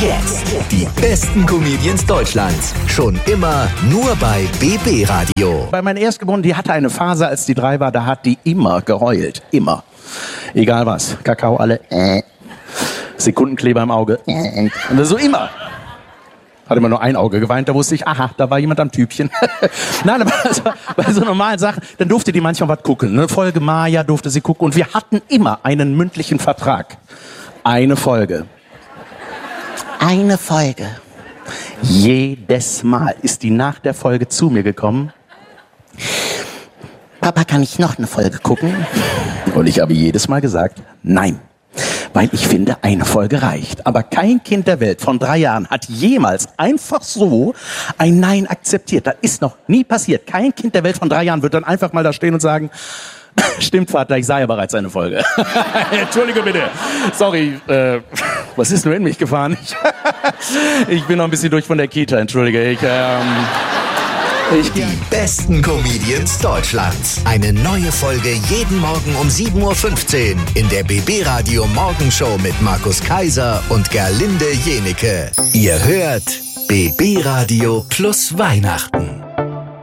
jetzt die besten Comedians Deutschlands. Schon immer nur bei BB Radio. Bei meiner Erstgeborenen, die hatte eine Phase, als die 3 war, da hat die immer geheult. Immer. Egal was. Kakao alle. Sekundenkleber im Auge. Und das so immer. Hat immer nur ein Auge geweint, da wusste ich, aha, da war jemand am Tübchen. Nein, aber bei so normalen Sachen, dann durfte die manchmal was gucken. Eine Folge Maya durfte sie gucken und wir hatten immer einen mündlichen Vertrag. Eine Folge. Eine Folge. Jedes Mal ist die nach der Folge zu mir gekommen. Papa, kann ich noch eine Folge gucken? Und ich habe jedes Mal gesagt, nein. Weil ich finde, eine Folge reicht. Aber kein Kind der Welt von 3 Jahren hat jemals einfach so ein Nein akzeptiert. Das ist noch nie passiert. Kein Kind der Welt von 3 Jahren wird dann einfach mal da stehen und sagen, stimmt, Vater, ich sah ja bereits eine Folge. Entschuldige bitte. Sorry, was ist nur in mich gefahren? Ich bin noch ein bisschen durch von der Kita, entschuldige. Die besten Comedians Deutschlands. Eine neue Folge jeden Morgen um 7.15 Uhr in der BB Radio Morgenshow mit Markus Kaiser und Gerlinde Jenike. Ihr hört BB Radio plus Weihnachten.